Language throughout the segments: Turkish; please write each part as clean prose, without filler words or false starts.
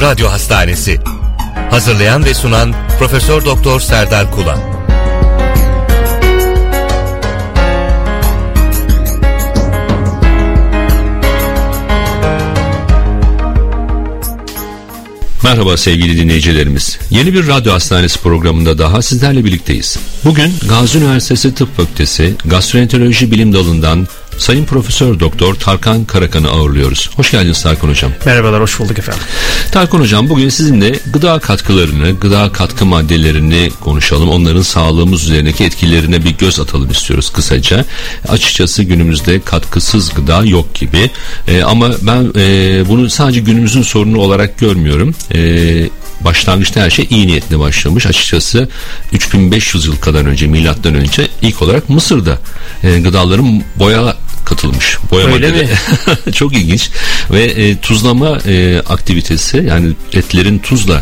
Radyo Hastanesi. Hazırlayan ve sunan Profesör Doktor Serdar Kulan. Merhaba sevgili dinleyicilerimiz. Yeni bir Radyo Hastanesi programında daha sizlerle birlikteyiz. Bugün Gazi Üniversitesi Tıp Fakültesi Gastroenteroloji Bilim Dalı'ndan Sayın Profesör Doktor Tarkan Karakan'ı ağırlıyoruz. Hoş geldiniz Tarkan Hocam. Merhabalar, hoş bulduk efendim. Tarkan Hocam, bugün sizinle gıda katkılarını, gıda katkı maddelerini konuşalım. Onların sağlığımız üzerindeki etkilerine bir göz atalım istiyoruz kısaca. Açıkçası günümüzde katkısız gıda yok gibi. Ama ben bunu sadece günümüzün sorunu olarak görmüyorum. Başlangıçta her şey iyi niyetle başlamış. Açıkçası 3500 yıl kadar önce, milattan önce ilk olarak Mısır'da gıdaların boya katılmış. Boya maddeleri. Çok ilginç. Ve tuzlama aktivitesi, yani etlerin tuzla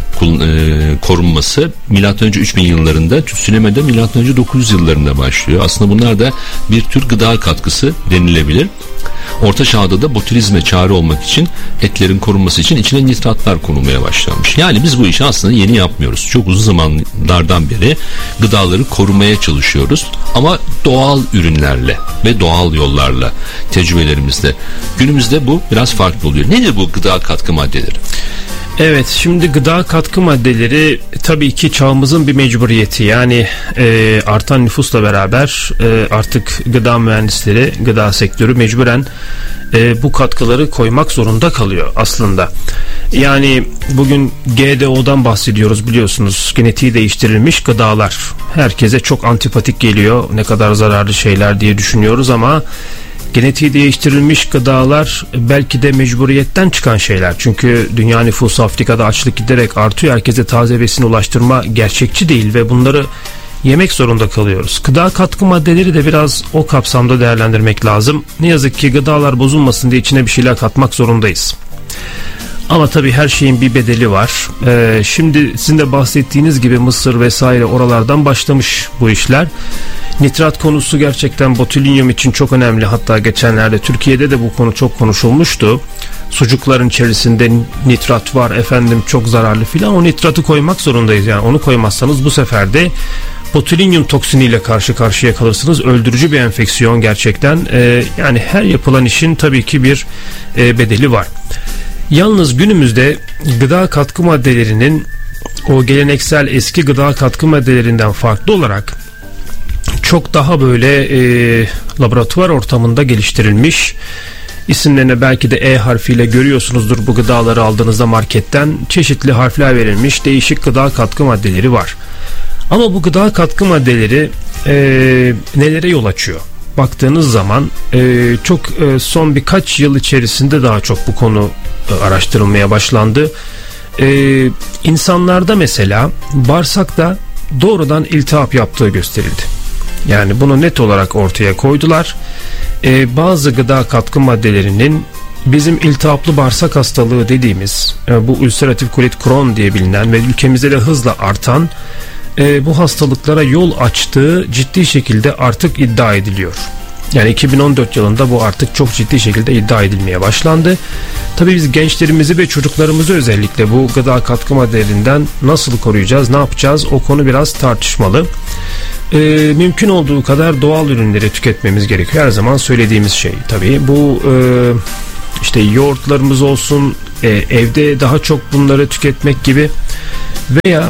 korunması milattan önce 3000 yıllarında, tütsüleme de milattan önce 900 yıllarında başlıyor. Aslında bunlar da bir tür gıda katkısı denilebilir. Orta Çağ'da da botulizme çare olmak için, etlerin korunması için içine nitratlar konulmaya başlanmış. Yani biz bu işi aslında yeni yapmıyoruz. Çok uzun zamanlardan beri gıdaları korumaya çalışıyoruz. Ama doğal ürünlerle ve doğal yollarla, tecrübelerimizle. Günümüzde bu biraz farklı oluyor. Nedir bu gıda katkı maddeleri? Evet, şimdi gıda katkı maddeleri tabii ki çağımızın bir mecburiyeti. Yani artan nüfusla beraber artık gıda mühendisleri, gıda sektörü mecburen bu katkıları koymak zorunda kalıyor aslında. Yani bugün GDO'dan bahsediyoruz, biliyorsunuz. Genetiği değiştirilmiş gıdalar. Herkese çok antipatik geliyor. Ne kadar zararlı şeyler diye düşünüyoruz ama genetiği değiştirilmiş gıdalar belki de mecburiyetten çıkan şeyler. Çünkü dünya nüfusu, Afrika'da açlık giderek artıyor. Herkese taze besin ulaştırma gerçekçi değil ve bunları yemek zorunda kalıyoruz. Gıda katkı maddeleri de biraz o kapsamda değerlendirmek lazım. Ne yazık ki gıdalar bozulmasın diye içine bir şeyler katmak zorundayız. Ama tabii her şeyin bir bedeli var. Şimdi sizin de bahsettiğiniz gibi Mısır vesaire, oralardan başlamış bu işler. Nitrat konusu gerçekten botulinyum için çok önemli. Hatta geçenlerde Türkiye'de de bu konu çok konuşulmuştu. Sucukların içerisinde nitrat var efendim, çok zararlı filan. O nitratı koymak zorundayız. Yani onu koymazsanız bu sefer de botulinyum toksiniyle karşı karşıya kalırsınız. Öldürücü bir enfeksiyon gerçekten. Yani her yapılan işin tabii ki bir bedeli var. Yalnız günümüzde gıda katkı maddelerinin o geleneksel eski gıda katkı maddelerinden farklı olarak çok daha böyle laboratuvar ortamında geliştirilmiş, isimlerine belki de E harfiyle görüyorsunuzdur bu gıdaları aldığınızda marketten, çeşitli harfler verilmiş değişik gıda katkı maddeleri var. Ama bu gıda katkı maddeleri nelere yol açıyor? Baktığınız zaman çok son birkaç yıl içerisinde daha çok bu konu araştırılmaya başlandı. İnsanlarda mesela bağırsakta doğrudan iltihap yaptığı gösterildi. Yani bunu net olarak ortaya koydular. Bazı gıda katkı maddelerinin bizim iltihaplı bağırsak hastalığı dediğimiz, bu ulseratif kolit Crohn diye bilinen ve ülkemizde de hızla artan bu hastalıklara yol açtığı ciddi şekilde artık iddia ediliyor. Yani 2014 yılında bu artık çok ciddi şekilde iddia edilmeye başlandı. Tabii biz gençlerimizi ve çocuklarımızı özellikle bu gıda katkı maddelerinden nasıl koruyacağız, ne yapacağız? O konu biraz tartışmalı. Mümkün olduğu kadar doğal ürünleri tüketmemiz gerekiyor. Her zaman söylediğimiz şey tabii. Bu işte yoğurtlarımız olsun, evde daha çok bunları tüketmek gibi veya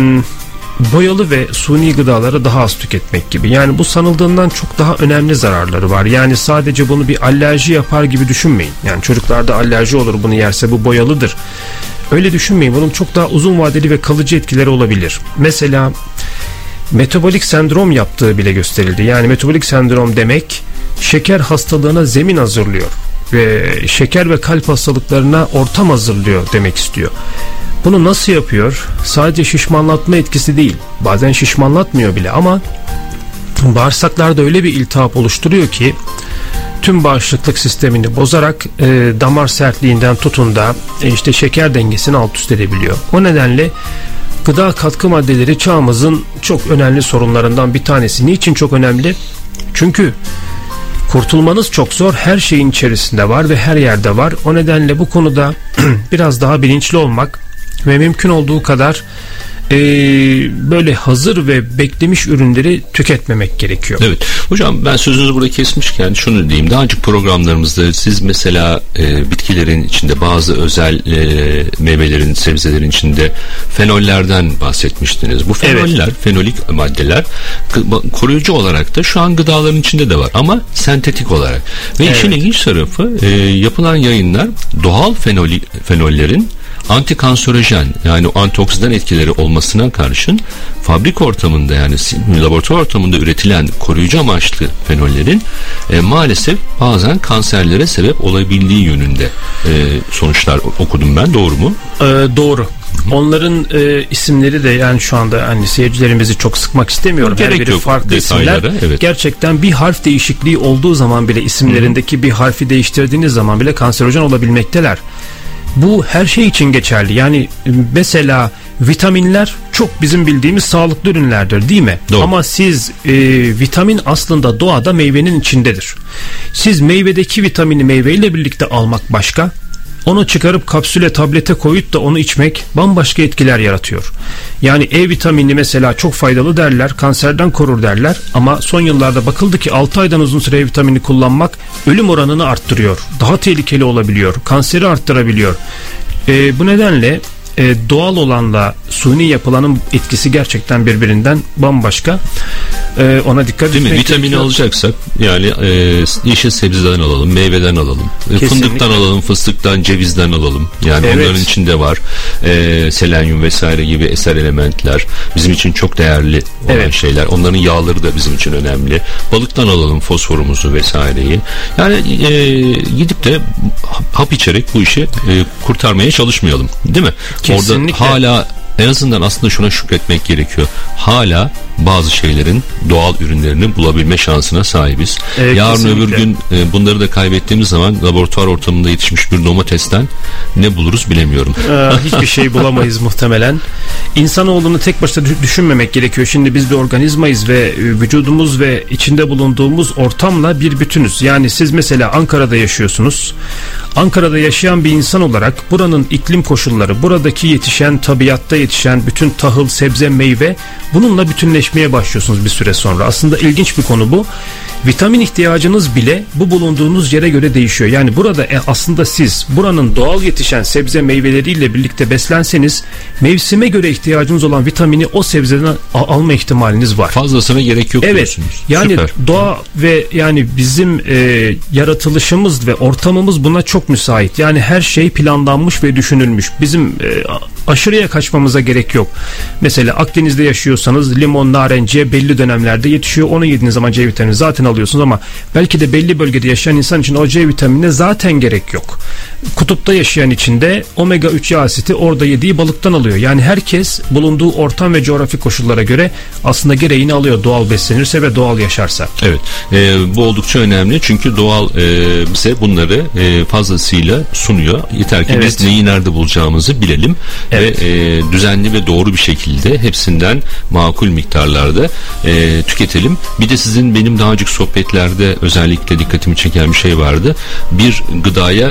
boyalı ve suni gıdaları daha az tüketmek gibi. Yani bu sanıldığından çok daha önemli zararları var. Yani sadece bunu bir alerji yapar gibi düşünmeyin. Yani çocuklarda alerji olur bunu yerse, bu boyalıdır. Öyle düşünmeyin. Bunun çok daha uzun vadeli ve kalıcı etkileri olabilir. Mesela metabolik sendrom yaptığı bile gösterildi. Yani metabolik sendrom demek şeker hastalığına zemin hazırlıyor ve şeker ve kalp hastalıklarına ortam hazırlıyor demek istiyor. Bunu nasıl yapıyor? Sadece şişmanlatma etkisi değil. Bazen şişmanlatmıyor bile ama bağırsaklarda öyle bir iltihap oluşturuyor ki tüm bağışıklık sistemini bozarak damar sertliğinden tutun da işte şeker dengesini alt üst edebiliyor. O nedenle gıda katkı maddeleri çağımızın çok önemli sorunlarından bir tanesi. Niçin çok önemli? Çünkü kurtulmanız çok zor. Her şeyin içerisinde var ve her yerde var. O nedenle bu konuda biraz daha bilinçli olmak, ve mümkün olduğu kadar böyle hazır ve beklemiş ürünleri tüketmemek gerekiyor. Evet. Hocam ben sözünüzü burada kesmişken şunu diyeyim. Daha önceki programlarımızda siz mesela bitkilerin içinde bazı özel meyvelerin, sebzelerin içinde fenollerden bahsetmiştiniz. Bu fenoller, fenolik maddeler koruyucu olarak da şu an gıdaların içinde de var ama sentetik olarak. Ve işin ilginç tarafı yapılan yayınlar doğal fenollerin antikanserojen yani antioksidan etkileri olmasına karşın fabrik ortamında yani laboratuvar ortamında üretilen koruyucu amaçlı fenollerin maalesef bazen kanserlere sebep olabildiği yönünde sonuçlar okudum ben. Doğru mu? Doğru. Onların isimleri de yani şu anda hani seyircilerimizi çok sıkmak istemiyorum. Gerek her biri yok farklı isimler. Evet. Gerçekten bir harf değişikliği olduğu zaman bile isimlerindeki bir harfi değiştirdiğiniz zaman bile kanserojen olabilmekteler. Bu her şey için geçerli. Yani mesela vitaminler çok bizim bildiğimiz sağlıklı ürünlerdir değil mi? Doğru. Ama siz vitamin aslında doğada meyvenin içindedir. Siz meyvedeki vitamini meyveyle birlikte almak başka. Onu çıkarıp kapsüle, tablete koyup da onu içmek bambaşka etkiler yaratıyor. Yani E vitamini mesela çok faydalı derler, kanserden korur derler ama son yıllarda bakıldı ki 6 aydan uzun süre E vitamini kullanmak ölüm oranını arttırıyor. Daha tehlikeli olabiliyor, kanseri arttırabiliyor. Bu nedenle doğal olanla suni yapılanın etkisi gerçekten birbirinden bambaşka. Ona dikkat etmek gerekiyor. Vitamini alacaksak yani yeşil sebzeden alalım, meyveden alalım, fındıktan alalım, fıstıktan, cevizden alalım. Yani onların içinde var selenyum vesaire gibi eser elementler bizim için çok değerli olan şeyler. Onların yağları da bizim için önemli. Balıktan alalım fosforumuzu vesaireyi. Yani gidip de hap içerek bu işi kurtarmaya çalışmayalım. Değil mi? Kesinlikle. Orada hala en azından aslında şuna şükretmek gerekiyor. Hala bazı şeylerin doğal ürünlerini bulabilme şansına sahibiz. Yarın kesinlikle. öbür gün bunları da kaybettiğimiz zaman laboratuvar ortamında yetişmiş bir domatesten ne buluruz bilemiyorum. Hiçbir şey bulamayız muhtemelen. İnsanoğlunu tek başına düşünmemek gerekiyor. Şimdi biz bir organizmayız ve vücudumuz ve içinde bulunduğumuz ortamla bir bütünüz. Yani siz mesela Ankara'da yaşıyorsunuz. Ankara'da yaşayan bir insan olarak buranın iklim koşulları, buradaki yetişen, tabiatta yetişen bütün tahıl, sebze, meyve bununla bütünleşmeye başlıyorsunuz bir süre sonra. Aslında ilginç bir konu bu. Vitamin ihtiyacınız bile bu bulunduğunuz yere göre değişiyor. Yani burada aslında siz buranın doğal yetişen sebze meyveleriyle birlikte beslenseniz mevsime göre ihtiyacınız olan vitamini o sebzeden alma ihtimaliniz var. Fazlasına gerek yok diyorsunuz. Yani süper. doğa ve yani bizim yaratılışımız ve ortamımız buna çok müsait. Yani her şey planlanmış ve düşünülmüş. Bizim aşırıya kaçmamıza gerek yok. Mesela Akdeniz'de yaşıyorsanız limon, narenciye belli dönemlerde yetişiyor. Onu yediğiniz zaman C vitamini zaten alıyorsunuz ama belki de belli bölgede yaşayan insan için o C vitaminine zaten gerek yok. Kutupta yaşayan için de omega 3 yağ asiti orada yediği balıktan alıyor. Yani herkes bulunduğu ortam ve coğrafi koşullara göre aslında gereğini alıyor doğal beslenirse ve doğal yaşarsa. Evet. Bu oldukça önemli çünkü doğal bize bunları fazlasıyla sunuyor. Yeter ki biz neyi nerede bulacağımızı bilelim ve düzenli ve doğru bir şekilde hepsinden makul miktarlarda tüketelim. Bir de sizin benim daha önceki sohbetlerde özellikle dikkatimi çeken bir şey vardı. Bir gıdaya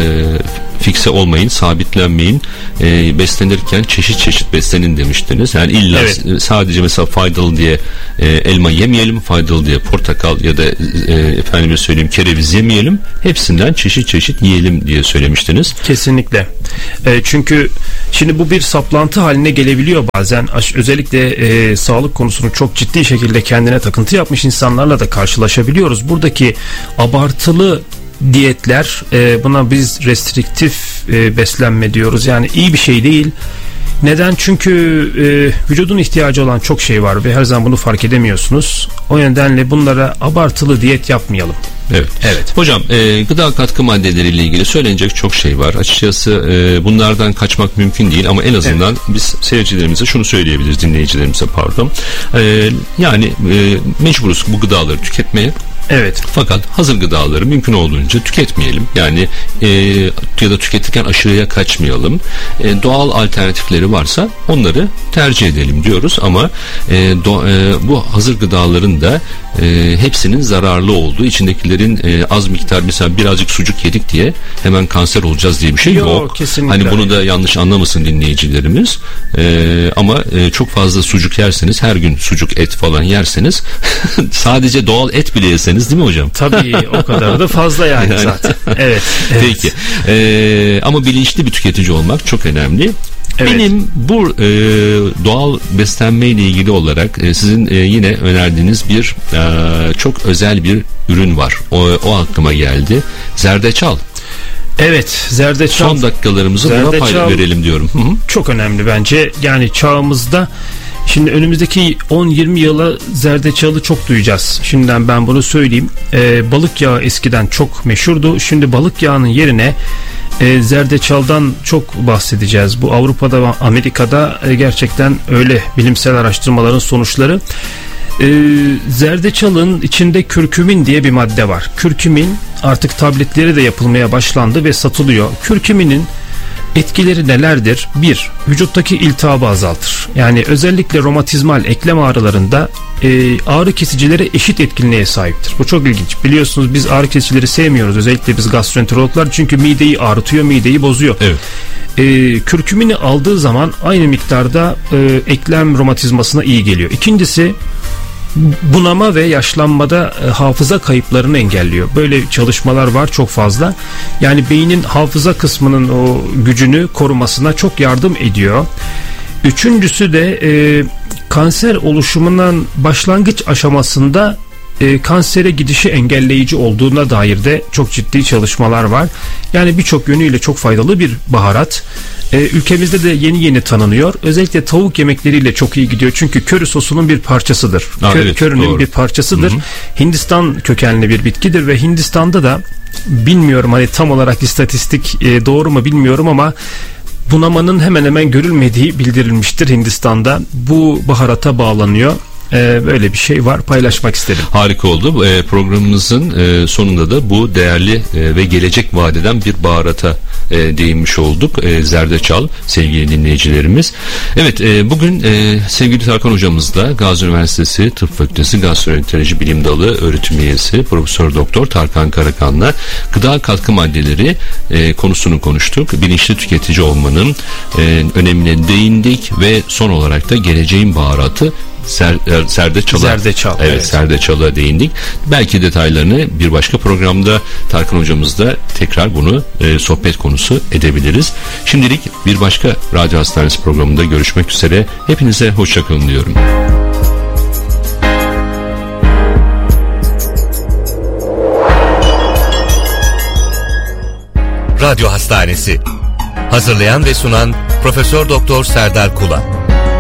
fikse olmayın, sabitlenmeyin. Beslenirken çeşit çeşit beslenin demiştiniz. Yani illa sadece mesela faydalı diye elma yemeyelim, faydalı diye portakal ya da efendime söyleyeyim kereviz yemeyelim. Hepsinden çeşit çeşit yiyelim diye söylemiştiniz. Kesinlikle. Çünkü şimdi bu bir saplantı haline gelebiliyor bazen. Özellikle sağlık konusunu çok ciddi şekilde kendine takıntı yapmış insanlarla da karşılaşabiliyoruz. Buradaki abartılı diyetler, buna biz restriktif beslenme diyoruz. Yani iyi bir şey değil. Neden? Çünkü vücudun ihtiyacı olan çok şey var ve her zaman bunu fark edemiyorsunuz. O nedenle bunlara abartılı diyet yapmayalım. Evet. Hocam gıda katkı maddeleriyle ilgili söylenecek çok şey var. Açıkçası bunlardan kaçmak mümkün değil ama en azından biz seyircilerimize şunu söyleyebiliriz, dinleyicilerimize pardon. Yani mecburuz bu gıdaları tüketmeye. Evet. Fakat hazır gıdaları mümkün olduğunca tüketmeyelim. Yani ya da tüketirken aşırıya kaçmayalım. Doğal alternatifleri varsa onları tercih edelim diyoruz ama bu hazır gıdaların da hepsinin zararlı olduğu, içindekilerin az miktar, mesela birazcık sucuk yedik diye hemen kanser olacağız diye bir şey yok. Kesinlikle. Hani bunu da yanlış anlamasın dinleyicilerimiz. Ama çok fazla sucuk yerseniz, her gün sucuk et falan yerseniz sadece doğal et bile yeseniz, değil mi hocam? Tabii o kadar da fazla yani zaten. Evet. Peki. Ama bilinçli bir tüketici olmak çok önemli. Evet. Benim bu doğal beslenme ile ilgili olarak sizin yine önerdiğiniz bir çok özel bir ürün var. O aklıma geldi. Zerdeçal. Evet, zerdeçal. Son dakikalarımızı buna verelim diyorum. Hı-hı. Çok önemli bence. Yani çağımızda şimdi önümüzdeki 10-20 yıla zerdeçalı çok duyacağız. Şimdiden ben bunu söyleyeyim. Balık yağı eskiden çok meşhurdu. Şimdi balık yağının yerine zerdeçaldan çok bahsedeceğiz. Bu Avrupa'da ve Amerika'da gerçekten öyle bilimsel araştırmaların sonuçları. Zerdeçalın içinde kürkümin diye bir madde var. Kürkümin artık tabletleri de yapılmaya başlandı ve satılıyor. Kürküminin etkileri nelerdir? 1. Vücuttaki iltihabı azaltır. Yani özellikle romatizmal eklem ağrılarında ağrı kesicilere eşit etkinliğe sahiptir. Bu çok ilginç. Biliyorsunuz biz ağrı kesicileri sevmiyoruz. Özellikle biz gastroenterologlar, çünkü mideyi ağrıtıyor, mideyi bozuyor. Evet. Kürkümini aldığı zaman aynı miktarda eklem romatizmasına iyi geliyor. İkincisi, bunama ve yaşlanmada hafıza kayıplarını engelliyor. Böyle çalışmalar var çok fazla. Yani beynin hafıza kısmının o gücünü korumasına çok yardım ediyor. Üçüncüsü de kanser oluşumunun başlangıç aşamasında kansere gidişi engelleyici olduğuna dair de çok ciddi çalışmalar var. Yani birçok yönüyle çok faydalı bir baharat. Ülkemizde de yeni tanınıyor. Özellikle tavuk yemekleriyle çok iyi gidiyor. Çünkü köri sosunun bir parçasıdır. Körinin bir parçasıdır. Hı-hı. Hindistan kökenli bir bitkidir ve Hindistan'da da bilmiyorum hani tam olarak istatistik doğru mu bilmiyorum ama bunamanın hemen hemen görülmediği bildirilmiştir Hindistan'da. Bu baharata bağlanıyor. Böyle bir şey var, paylaşmak istedim. Harika oldu. Programımızın sonunda da bu değerli ve gelecek vadeden bir baharata değinmiş olduk. Zerdeçal, sevgili dinleyicilerimiz. Evet, bugün sevgili Tarkan hocamızla Gazi Üniversitesi Tıp Fakültesi Gastroenteroloji Bilim Dalı öğretim üyesi Profesör Doktor Tarkan Karakan'la gıda katkı maddeleri konusunu konuştuk. Bilinçli tüketici olmanın önemine değindik ve son olarak da geleceğin baharatı Zerdeçal. Evet, Zerdeçal'a değindik. Belki detaylarını bir başka programda Tarkan hocamızla tekrar bunu sohbet konusu edebiliriz. Şimdilik bir başka Radyo Hastanesi programında görüşmek üzere. Hepinize hoşçakalın diyorum. Radyo Hastanesi. Hazırlayan ve sunan Profesör Doktor Serdar Kula.